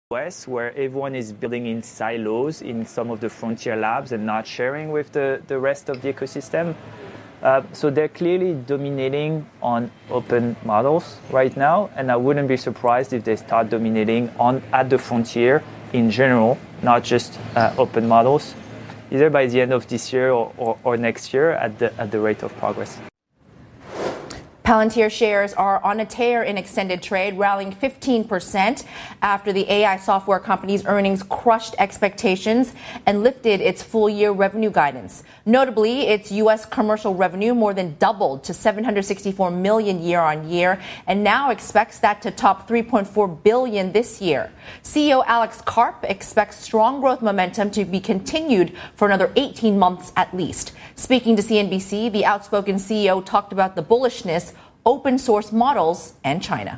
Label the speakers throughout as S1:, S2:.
S1: US, where everyone is building in silos in some of the frontier labs and not sharing with the rest of the ecosystem. So they're clearly dominating on open models right now, and I wouldn't be surprised if they start dominating at the frontier in general, not just open models, either by the end of this year or next year at the rate of progress.
S2: Palantir shares are on a tear in extended trade, rallying 15% after the AI software company's earnings crushed expectations and lifted its full-year revenue guidance. Notably, its U.S. commercial revenue more than doubled to $764 million year-on-year, and now expects that to top $3.4 billion this year. CEO Alex Karp expects strong growth momentum to be continued for another 18 months at least. Speaking to CNBC, the outspoken CEO talked about the bullishness, open source models, and China.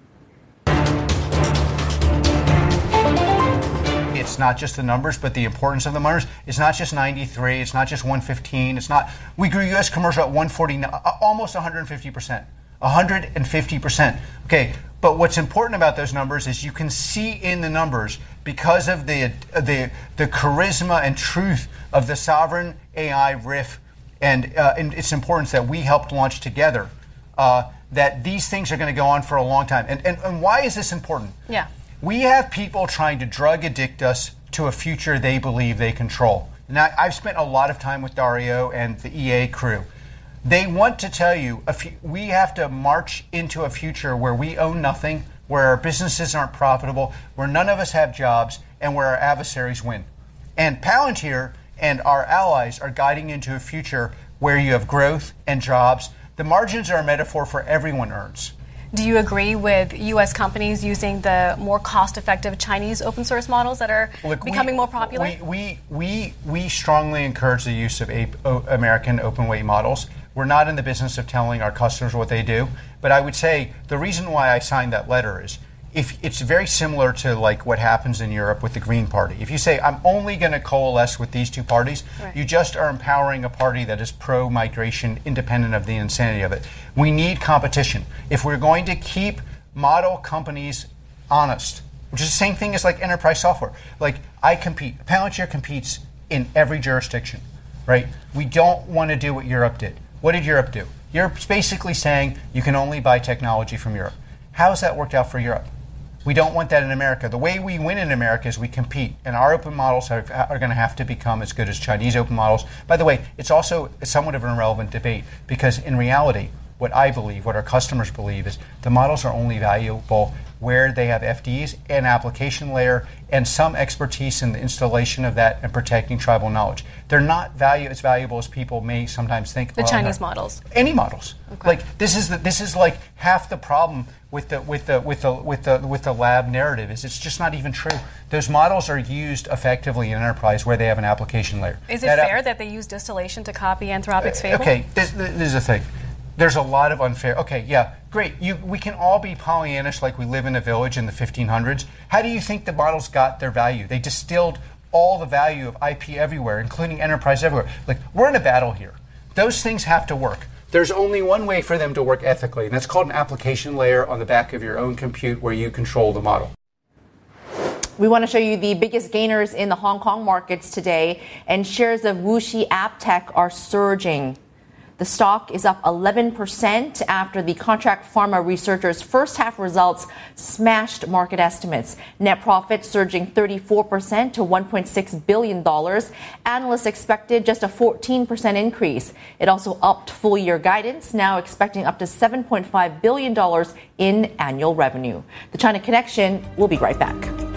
S3: It's not just the numbers, but the importance of the numbers. It's not just 93. It's not just 115. It's not. We grew U.S. commercial at 149, almost 150%. 150%. Okay, but what's important about those numbers is you can see in the numbers, because of the charisma and truth of the sovereign AI RIF and its importance that we helped launch together, that these things are going to go on for a long time. And why is this important?
S2: Yeah.
S3: We have people trying to drug addict us to a future they believe they control. Now, I've spent a lot of time with Dario and the EA crew. They want to tell you we have to march into a future where we own nothing, where our businesses aren't profitable, where none of us have jobs, and where our adversaries win. And Palantir and our allies are guiding into a future where you have growth and jobs. The margins are a metaphor for everyone earns.
S4: Do you agree with U.S. companies using the more cost-effective Chinese open source models that are becoming more popular?
S3: We strongly encourage the use of American open weight models. We're not in the business of telling our customers what they do, but I would say the reason why I signed that letter is if it's very similar to like what happens in Europe with the Green Party. If you say, I'm only going to coalesce with these two parties, right, you just are empowering a party that is pro-migration, independent of the insanity of it. We need competition. If we're going to keep model companies honest, which is the same thing as like enterprise software. Like I compete, Palantir competes in every jurisdiction, right? We don't want to do what Europe did. What did Europe do? Europe's basically saying you can only buy technology from Europe. How has that worked out for Europe? We don't want that in America. The way we win in America is we compete, and our open models are going to have to become as good as Chinese open models. By the way, it's also somewhat of an irrelevant debate because in reality, what I believe, what our customers believe is the models are only valuable where they have FDEs, an application layer, and some expertise in the installation of that and protecting tribal knowledge. They're not as valuable as people may sometimes think.
S4: The Chinese models.
S3: Any models. Okay. Like this is like half the problem with the lab narrative is it's just not even true. Those models are used effectively in enterprise where they have an application layer.
S4: Is it fair that they use distillation to copy Anthropic's Fable?
S3: Okay, this is the thing. There's a lot of unfair. Okay, yeah, great. We can all be Pollyannish like we live in a village in the 1500s. How do you think the models got their value? They distilled all the value of IP everywhere, including enterprise everywhere. Like, we're in a battle here. Those things have to work. There's only one way for them to work ethically, and that's called an application layer on the back of your own compute where you control the model.
S2: We want to show you the biggest gainers in the Hong Kong markets today, and shares of Wuxi AppTec are surging. The stock is up 11% after the contract pharma researchers' first half results smashed market estimates. Net profit surging 34% to $1.6 billion. Analysts expected just a 14% increase. It also upped full-year guidance, now expecting up to $7.5 billion in annual revenue. The China Connection will be right back.